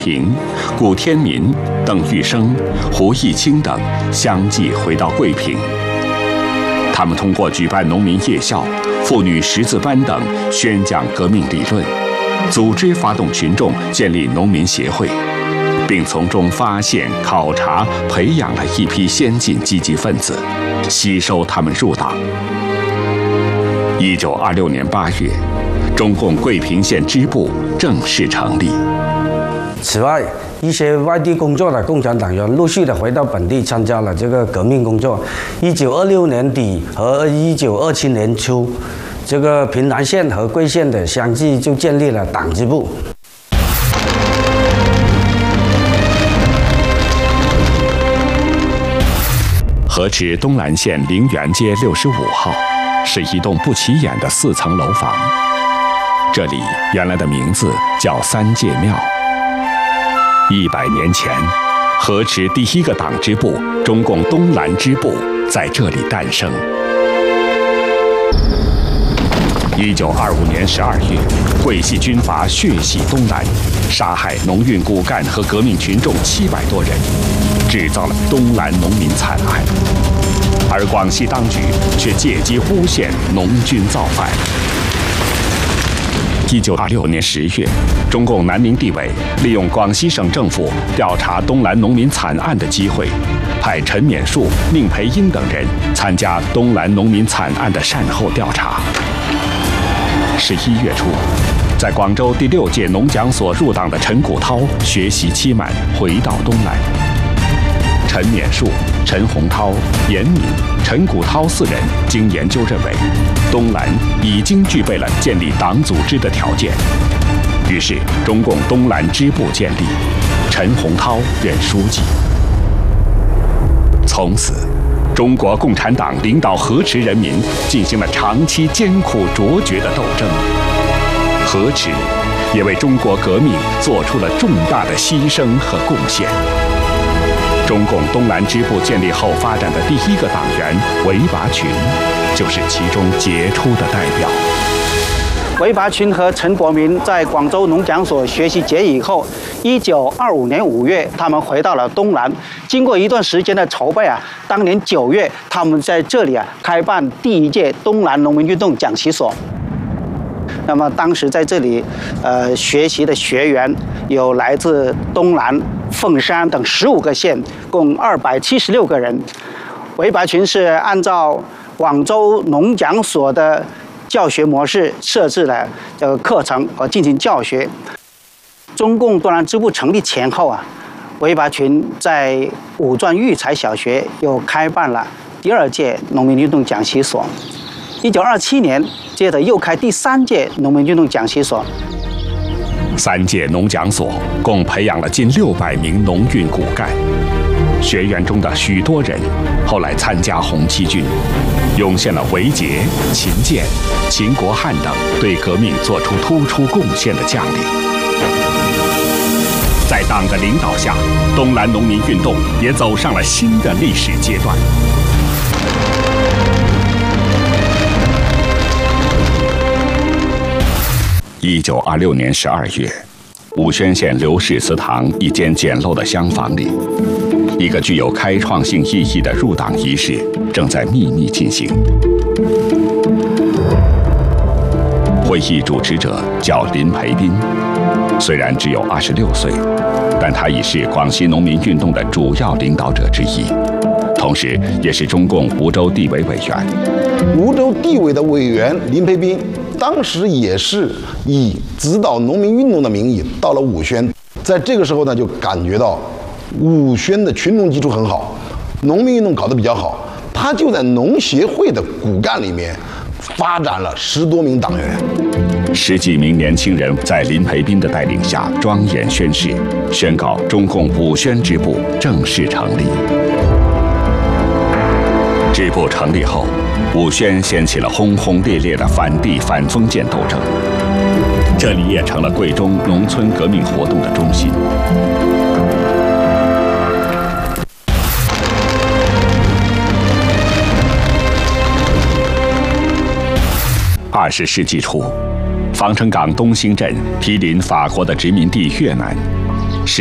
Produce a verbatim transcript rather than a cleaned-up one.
平、古天民、邓玉生、胡义清等相继回到桂平。他们通过举办农民夜校、妇女识字班等，宣讲革命理论，组织发动群众建立农民协会，并从中发现、考察、培养了一批先进积极分子，吸收他们入党。一九二六年八月，中共桂平县支部正式成立。 此外，一些外地工作的共产党员陆续的回到本地参加了这个革命工作。一九二六年底和一九二七年初，这个平南县和桂县的相继就建立了党支部。 河池东兰县陵园街六十五号是一栋不起眼的四层楼房，这里原来的名字叫三界庙。一百年前，河池第一个党支部——中共东兰支部在这里诞生。一九二五年十二月，桂系军阀血洗东兰，杀害农运骨干和革命群众七百多人，制造了东兰农民惨案。而广西当局却借机诬陷农军造反。一九二六年十月，中共南宁地委利用广西省政府调查东兰农民惨案的机会，派陈勉树、宁培英等人参加东兰农民惨案的善后调查。十一月初，在广州第六届农讲所入党的陈谷涛学习期满，回到东兰。陈勉树、陈洪涛、严敏、陈谷涛四人经研究认为，东兰已经具备了建立党组织的条件，于是中共东兰支部建立，陈洪涛任书记。从此，中国共产党领导河池人民进行了长期艰苦卓绝的斗争，河池也为中国革命做出了重大的牺牲和贡献。中共东兰支部建立后发展的第一个党员韦拔群，就是其中杰出的代表。 韦拔群和陈伯明在广州农讲所学习结义以后，一九二五年五月，他们回到了东兰。经过一段时间的筹备啊，当年九月，他们在这里啊开办第一届东兰农民运动讲习所。那么当时在这里，呃，学习的学员有来自东兰、凤山等十五个县，共二百七十六个人。韦拔群是按照广州农讲所的教学模式设置了这个课程和进行教学。中共东兰支部成立前后啊，韦拔群在武庄育才小学又开办了第二届农民运动讲习所。一九二七年，接着又开第三届农民运动讲习所。 三届农讲所共培养了近六百名农运骨干，学员中的许多人后来参加红七军，涌现了韦杰、秦建、秦国汉等对革命做出突出贡献的将领。在党的领导下，东兰农民运动也走上了新的历史阶段。一九二六年十二月，武宣县刘氏祠堂一间简陋的厢房里，一个具有开创性意义的入党仪式正在秘密进行。会议主持者叫林培斌，虽然只有二十六岁，但他已是广西农民运动的主要领导者之一，同时也是中共梧州地委委员。 梧州地委的委员林培斌，当时也是以指导农民运动的名义到了武宣，在这个时候呢，就感觉到武宣的群众基础很好，农民运动搞得比较好，他就在农协会的骨干里面发展了十多名党员。 十几名年轻人在林培斌的带领下庄严宣誓，宣告中共武宣支部正式成立。支部成立后，武宣掀起了轰轰烈烈的反帝反封建斗争，这里也成了桂中农村革命活动的中心。二十世纪初，防城港东兴镇毗邻法国的殖民地越南，